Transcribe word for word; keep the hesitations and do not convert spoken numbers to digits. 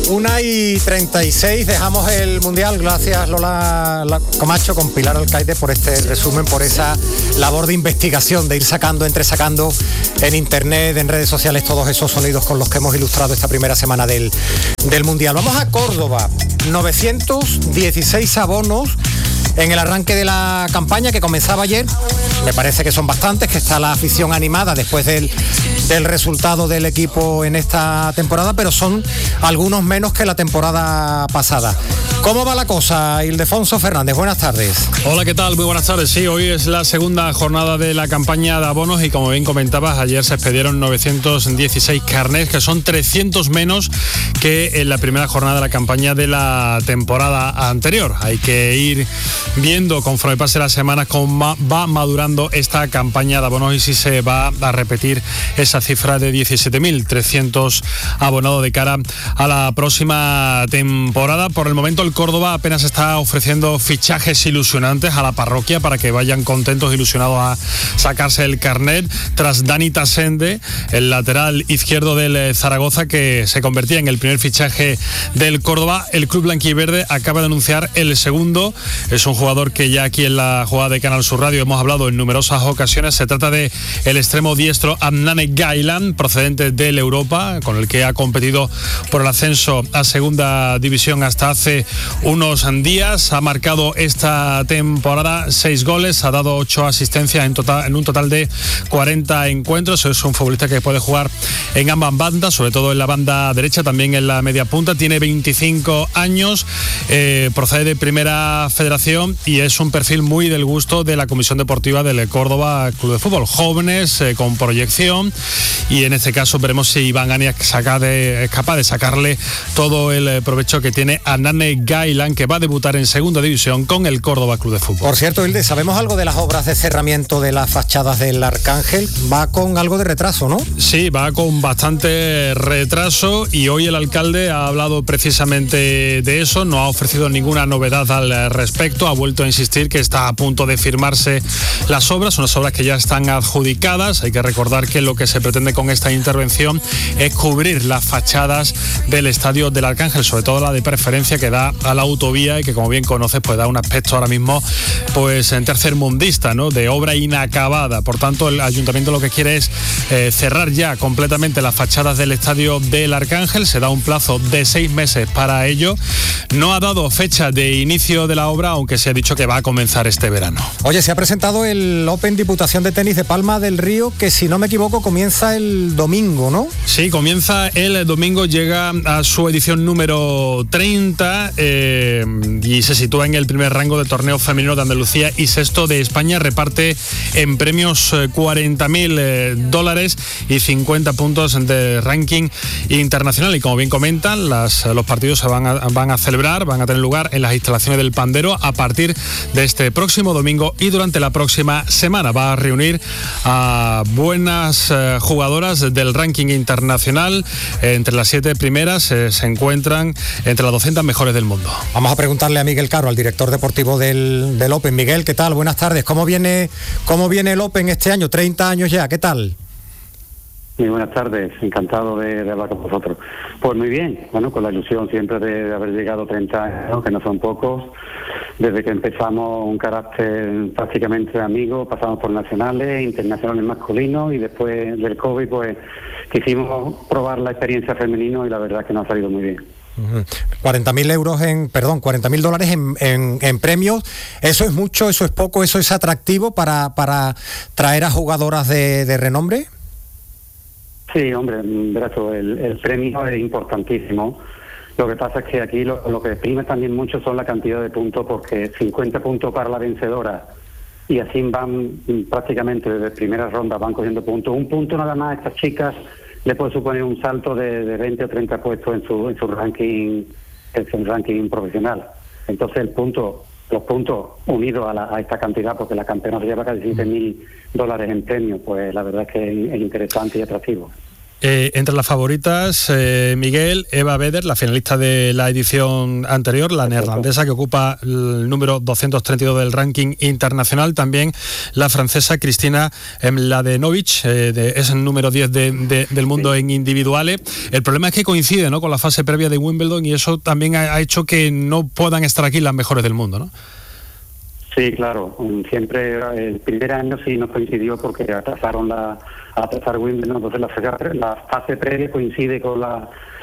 Una y treinta y seis, dejamos el Mundial. Gracias, Lola Camacho, con Pilar Alcaide por este resumen, por esa labor de investigación, de ir sacando, entresacando en internet, en redes sociales, todos esos sonidos con los que hemos ilustrado esta primera semana del, del Mundial. Vamos a Córdoba, novecientos dieciséis abonos en el arranque de la campaña que comenzaba ayer. Me parece que son bastantes, que está la afición animada después del, del resultado del equipo en esta temporada, pero son algunos menos que la temporada pasada. ¿Cómo va la cosa, Ildefonso Fernández? Buenas tardes. Hola, ¿qué tal? Muy buenas tardes. Sí, hoy es la segunda jornada de la campaña de abonos y, como bien comentabas, ayer se expedieron novecientos dieciséis carnés, que son trescientos menos que en la primera jornada de la campaña de la temporada anterior. Hay que ir viendo conforme pase las semanas cómo va madurando esta campaña de abonos y si se va a repetir esa cifra de diecisiete mil trescientos abonados de cara a la próxima temporada. Por el momento el Córdoba apenas está ofreciendo fichajes ilusionantes a la parroquia para que vayan contentos, ilusionados a sacarse el carnet, tras Dani Tasende, el lateral izquierdo del Zaragoza, que se convertía en el primer fichaje del Córdoba. El club blanquiverde acaba de anunciar el segundo. Es un jugador que ya aquí en la jugada de Canal Sur Radio hemos hablado en numerosas ocasiones. Se trata de el extremo diestro Adnane Gailan, procedente del Europa, con el que ha competido por el ascenso a segunda división hasta hace unos días. Ha marcado esta temporada seis goles, ha dado ocho asistencias en total, en un total de cuarenta encuentros. Es un futbolista que puede jugar en ambas bandas, sobre todo en la banda derecha, también en la media punta. Tiene veinticinco años, eh, procede de Primera Federación y es un perfil muy del gusto de la Comisión Deportiva del Córdoba Club de Fútbol. Jóvenes, eh, con proyección, y en este caso veremos si Iván Ania saca de, es capaz de sacarle todo el provecho que tiene a Adnane Gailan, que va a debutar en segunda división con el Córdoba Club de Fútbol. Por cierto, Hilde, ¿sabemos algo de las obras de cerramiento de las fachadas del Arcángel? Va con algo de retraso, ¿no? Sí, va con bastante retraso y hoy el alcalde ha hablado precisamente de eso. No ha ofrecido ninguna novedad al respecto. Ha vuelto a insistir que está a punto de firmarse las obras, unas obras que ya están adjudicadas. Hay que recordar que lo que se pretende con esta intervención es cubrir las fachadas del estadio del Arcángel, sobre todo la de preferencia que da a la autovía y que, como bien conoces, pues da un aspecto ahora mismo pues en tercermundista, ¿no?, de obra inacabada. Por tanto, el ayuntamiento lo que quiere es eh, cerrar ya completamente las fachadas del estadio del Arcángel. Se da un plazo de seis meses para ello. No ha dado fecha de inicio de la obra, aunque se ha dicho que va a comenzar este verano. Oye, se ha presentado el Open Diputación de Tenis de Palma del Río, que, si no me equivoco, comienza el domingo, ¿no? Sí, comienza el domingo, llega a su edición número treinta eh, y se sitúa en el primer rango de torneo femenino de Andalucía y sexto de España. Reparte en premios cuarenta mil eh, dólares y cincuenta puntos de ranking internacional. Y como bien comentan, las, los partidos se van a, van a celebrar, van a tener lugar en las instalaciones del Pandero a partir de este próximo domingo y durante la próxima semana. Va a reunir a buenas eh, jugadoras del ranking internacional. Eh, entre las siete primeras eh, se encuentran entre las doscientas mejores del mundo. Vamos a preguntarle a Miguel Caro, al director deportivo del, del Open. Miguel, ¿qué tal? Buenas tardes. ¿Cómo viene, cómo viene el Open este año? treinta años ya, ¿qué tal? Muy buenas tardes, encantado de, de hablar con vosotros. Pues muy bien, bueno, con la ilusión siempre de, de haber llegado treinta años, que no son pocos. Desde que empezamos un carácter prácticamente amigo, pasamos por nacionales, internacionales masculinos y después del COVID pues quisimos probar la experiencia femenino y la verdad es que nos ha salido muy bien. cuarenta mil euros en, perdón, cuarenta mil dólares en, en, en premios. ¿Eso es mucho, eso es poco, eso es atractivo para, para traer a jugadoras de, de renombre? Sí, hombre, verás, el, el premio es importantísimo. Lo que pasa es que aquí lo, lo que prima también mucho son la cantidad de puntos, porque cincuenta puntos para la vencedora y así van prácticamente desde primera ronda, van cogiendo puntos. Un punto nada más a estas chicas le puede suponer un salto de, de veinte o treinta puestos en su en su ranking en su ranking profesional. Entonces el punto, los puntos unidos a, la, a esta cantidad, porque la campeona se lleva casi siete mil dólares en premio, pues la verdad es que es, es interesante y atractivo. Eh, entre las favoritas, eh, Miguel, Eva Beder, la finalista de la edición anterior, la neerlandesa que ocupa el número doscientos treinta y dos del ranking internacional, también la francesa Cristina Mladenovic, eh, de, es el número diez de, de, del mundo en individuales. El problema es que coincide, ¿no?, con la fase previa de Wimbledon, y eso también ha, ha hecho que no puedan estar aquí las mejores del mundo, ¿no? Sí, claro. Siempre el primer año sí nos coincidió porque atrasaron la atrasar Wimbledon, entonces la, la fase previa coincide con la